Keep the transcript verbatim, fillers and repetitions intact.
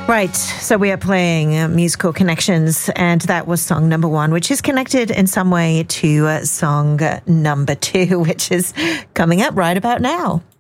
Right, so we are playing uh, Musical Connections, and that was song number one, which is connected in some way to uh, song uh, number two, which is coming up right about now.